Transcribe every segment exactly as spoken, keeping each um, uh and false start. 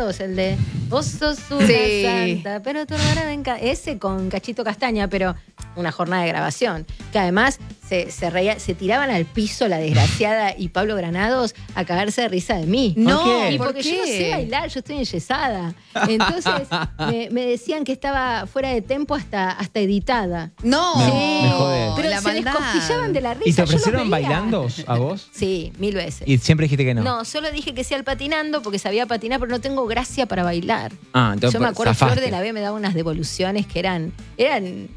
Granados, el de vos sos una Sí. santa, pero tu hermana me encanta. Ese con Cachito Castaña, pero una jornada de grabación. Que además se, se, reía, se tiraban al piso la desgraciada y Pablo Granados a cagarse de risa de mí. No, qué? Y ¿por porque qué? yo no sé bailar, yo estoy enyesada. Entonces me, me decían que estaba fuera de tempo hasta, hasta editada. No, Sí. me jodés. Pero la se maldad. descostillaban de la risa. ¿Y te yo los ofrecieron veía. bailando a vos? Sí, mil veces. Y siempre dijiste que no. No, solo dije que sea el patinando porque sabía patinar, pero no tengo gracia para bailar. Ah, entonces Yo me acuerdo, Flor zafaste. de la B me daba unas devoluciones que eran, eran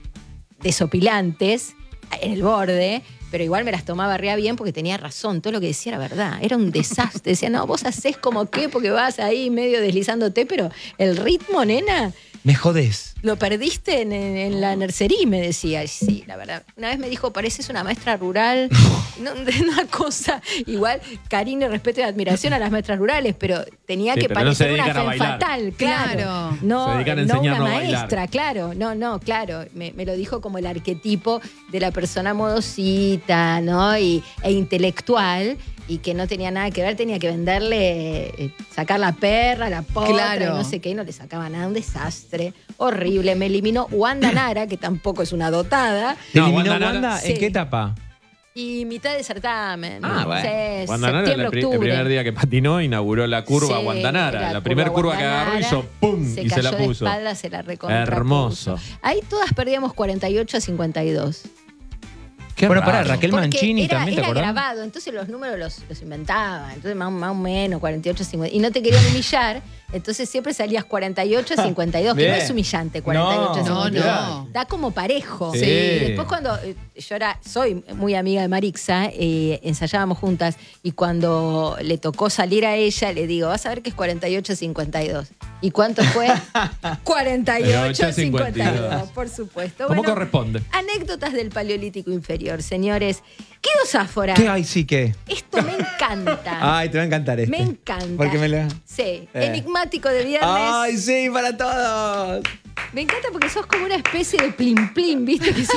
desopilantes en el borde, pero igual me las tomaba re bien porque tenía razón. Todo lo que decía era verdad. Era un desastre. Decía, no, vos hacés como qué porque vas ahí medio deslizándote, pero el ritmo, nena, Me jodés. lo perdiste en, en, en la nursery, me decía. Y sí, la verdad. Una vez me dijo, pareces una maestra rural. No, de una cosa. Igual, cariño, respeto y admiración a las maestras rurales, pero tenía Sí, que pero no se parecer una dedican a femme bailar. fatal, claro. Claro. No, Se dedican a no una enseñarnos a bailar. maestra, claro. No, no, claro. Me, me lo dijo como el arquetipo de la persona modosita, ¿no? Y, e intelectual. Y que no tenía nada que ver, tenía que venderle, eh, sacar la perra, la potra, Claro. y no sé qué, y no le sacaba nada, un desastre, horrible. Me eliminó Wanda Nara, que tampoco es una dotada, ¿Te No, eliminó Wanda Wanda? Nara- ¿En Sí. qué etapa? y mitad de certamen. Ah, bueno. Sí, Guandanara, septiembre, el, pri- el octubre. primer día que patinó, inauguró la curva Sí, Guandanara. La, la primera curva curva que agarró Guandanara, hizo ¡pum! Se y se cayó la de puso. espalda, se la recontrapuso. Hermoso. Ahí todas perdíamos cuarenta y ocho a cincuenta y dos. Qué Bueno, raro. pará, Raquel Porque Mancini era, también, ¿te era acordás? grabado, entonces los números los, los inventaba. Entonces más, más o menos, cuarenta y ocho a cincuenta. Y no te querían humillar, entonces siempre salías cuarenta y ocho a cincuenta y dos, que no Bien. es humillante cuarenta y ocho a No, cincuenta y dos. no. Da como parejo. Sí. Y después cuando eh, yo era, soy muy amiga de Marixa, eh, ensayábamos juntas, y cuando le tocó salir a ella, le digo, vas a ver que es cuarenta y ocho a cincuenta y dos. ¿Y cuánto fue? cuarenta y ocho a cincuenta y dos, por supuesto. ¿Cómo Bueno, corresponde? anécdotas del Paleolítico Inferior, señores. ¿Qué osáfora? ¿Qué? Ay, sí, ¿qué? Esto me encanta. Ay, te va a encantar este. Me encanta. Porque me la... Sí, Eh. enigmático de viernes. Ay, sí, para todos. Me encanta porque sos como una especie de plim plim, ¿viste? Que, sos-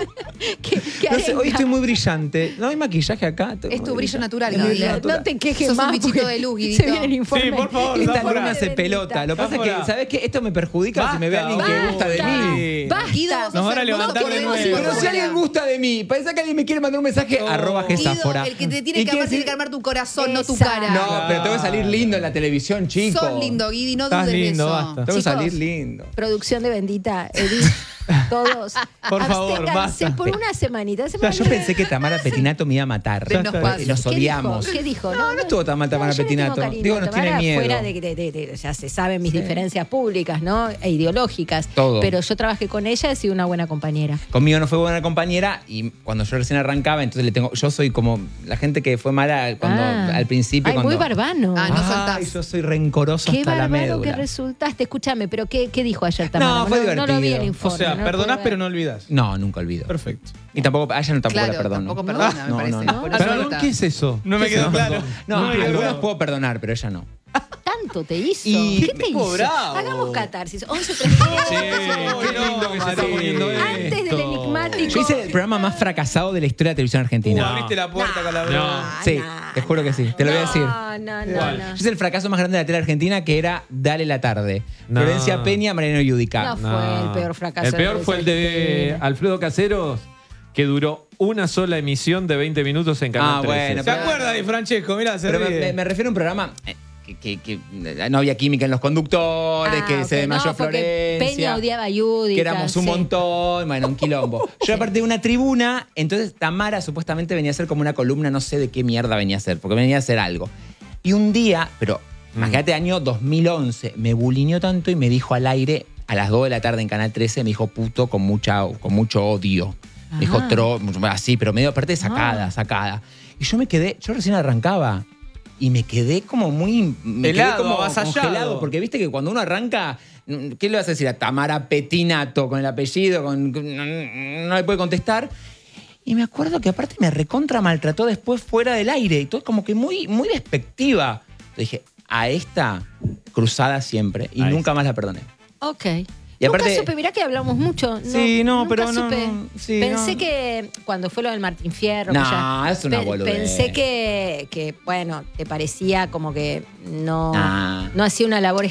que, que No sé, hoy arenga. estoy muy brillante. ¿No hay maquillaje acá? Estoy Es muy tu brillo brillante. natural, Es mi Gaby. brillo No, natural. no te quejes Sos un más. bichito porque de luz, Se Guidito. viene el informe. Sí, por favor, el Esta Está informe luna de se Bendita. pelota. Lo que pasa es Afuera. que, ¿sabes qué? Esto me perjudica si me ve Basta, alguien que gusta de mí. Basta. Guido, vos sos Nos van a hermoso, levantar de queremos nuevo. ir Pero si afuera. alguien gusta de mí, pensá que alguien me quiere mandar un mensaje, Oh. arroba Guido, Gesáfora. el que te tiene ¿Y que qué amar tiene decir? que armar tu corazón, no tu Exacto. cara. No, pero tengo que salir lindo en la televisión, chico. Sos lindo, Guidi, no Estás dudes lindo, de eso. basta. Tengo que Chicos, salir lindo. Producción de Bendita, Edith, todos. Por favor, absténganse basta. por una semanita. O sea, yo pensé que Tamara Petinato me iba a matar. Se nos pasa. Nos ¿Qué odiamos. dijo? ¿Qué dijo? No, no estuvo tan mal Tamara yo le tengo Petinato. cariño Digo, a nos Tamara, tiene miedo. Fuera de, de, de- de- ya se saben mis Sí. diferencias públicas, ¿no? E ideológicas. Todo. Pero yo trabajé con ella, he sido una buena compañera. Conmigo no fue buena compañera y cuando yo recién arrancaba, entonces le tengo. Yo soy como la gente que fue mala cuando Ah. al principio. Ay, cuando, muy barbano. Ah, no Ay, soltás. yo soy rencoroso Qué hasta la bárbaro médula. que resultaste. Escúchame, pero ¿qué, qué dijo ayer Tamara? No, fue no, no lo vi divertido. el O informe. O sea, no lo perdonás pude pero ver. no olvidas. No, nunca olvido. Perfecto. Y tampoco, a ella no tampoco Claro, la perdono. tampoco perdona, me No, parece. no, no. Por eso ¿Perdón? está. ¿Qué es eso? No me quedó claro. No, me quedó algunos claro. puedo perdonar, pero ella no. Tanto te hizo. Y- ¿Qué te Tipo hizo? bravo. Hagamos catarsis. once treinta y Sí, ocho. qué lindo que se está poniendo esto. Antes del enigmático. Yo hice el programa más fracasado de la historia de la televisión argentina. Uh, abriste la puerta con la No. broma. Sí, no, te juro que sí. Te lo voy a decir. No, no, no, ¿Cuál? no. Yo hice el fracaso más grande de la tele argentina, que era Dale la tarde. No. Florencia Peña, Mariano Yudica. No. Fue el peor fracaso El de peor la fue el de Argentina. Alfredo Caseros, que duró una sola emisión de veinte minutos en Canal Ah, trece. bueno, ¿Se acuerda de Francesco? Mirá, se Pero me, ríe. me- me refiero a un programa eh, que, que- que no había química en los conductores, Ah, que ok, se desmayó no, porque Florencia. Peña odiaba a Yudica, que éramos un sí. montón, bueno, un quilombo. Yo aparte de una tribuna, entonces Tamara supuestamente venía a hacer como una columna, no sé de qué mierda venía a hacer, porque venía a hacer algo. Y un día, pero Mm. imagínate, año dos mil once, me bulineó tanto y me dijo al aire, a las dos de la tarde en Canal trece, me dijo puto con, mucha, con mucho odio. Me dijo Ajá. tro, así, pero medio aparte sacada, Ah. sacada. Y yo me quedé, yo recién arrancaba. Y me quedé como muy. Me Helado, quedé como avasallado. congelado. Porque viste que cuando uno arranca. ¿Qué le vas a decir a Tamara Petinato con el apellido? Con, con- no, no le puede contestar. Y me acuerdo que aparte me recontra maltrató después fuera del aire. Y todo como que muy, muy despectiva. Entonces dije, a esta cruzada siempre. Y Ahí nunca está. más la perdoné. Ok. Y aparte- Nunca supe, mirá que hablamos mucho. Sí, no, nunca pero no, supe. no, sí, pensé no. que cuando fue lo del Martín Fierro. No, que ya- es una pe- boludez. Pensé que, que, bueno, te parecía como que no, Ah. no hacía una labor